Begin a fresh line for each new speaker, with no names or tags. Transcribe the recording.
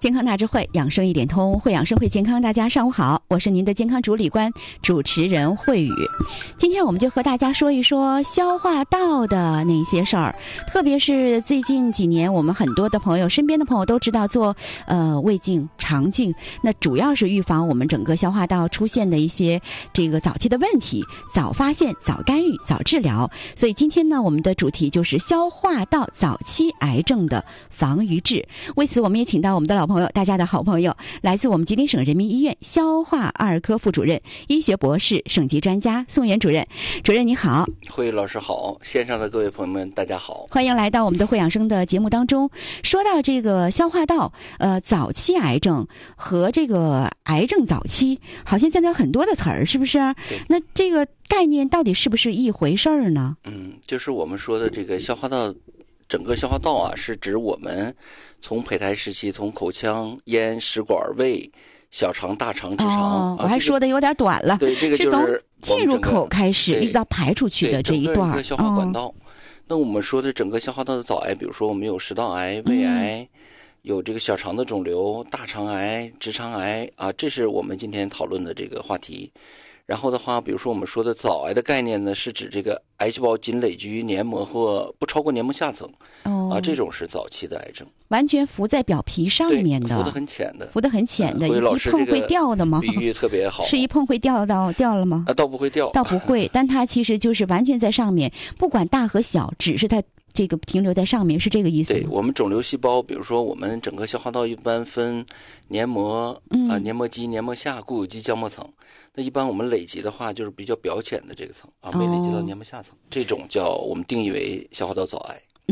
健康大智慧，养生一点通，会养生会健康。大家上午好，我是您的健康主理官主持人慧宇。今天我们就和大家说一说消化道的那些事儿，特别是最近几年，我们很多的朋友，身边的朋友都知道做胃镜、肠镜，那主要是预防我们整个消化道出现的一些这个早期的问题，早发现、早干预、早治疗。所以今天呢，我们的主题就是消化道早期癌症的防与治。为此，我们也请到我们的老朋友，大家的好朋友，来自我们吉林省人民医院消化二科副主任、医学博士、省级专家宋元主任。主任你好。
慧宇老师好，线上的各位朋友们大家好，
欢迎来到我们的会养生的节目当中。说到这个消化道早期癌症和这个癌症早期，好像现在有很多的词儿，是不是？那这个概念到底是不是一回事儿呢？
就是我们说的这个消化道，整个消化道啊，是指我们从胚胎时期，从口腔、咽、食管、胃、小肠、大肠、直肠。
我还说的有点短了。
对，这个就是
从进入口开始一直到排出去的这一段。
整个消化管道。那我们说的整个消化道的早癌，比如说我们有食道癌、胃癌，有这个小肠的肿瘤、大肠癌、直肠癌啊，这是我们今天讨论的这个话题。然后的话，比如说我们说的早癌的概念呢，是指这个癌细胞仅累居黏膜或不超过黏膜下层，这种是早期的癌症，
完全浮在表皮上面的，
浮得很浅的，
浮得很浅的，一碰会掉的吗？
比喻特别好，
是一碰会掉了吗？
倒不会掉，
倒不会，但它其实就是完全在上面，不管大和小，只是它这个停留在上面，是这个意思吗？
对，我们肿瘤细胞，比如说我们整个消化道一般分黏膜黏膜基、黏膜下、固有基、浆膜层。那一般我们累积的话，就是比较表浅的这个层啊，没累积到黏膜下层，这种叫我们定义为消化道早癌。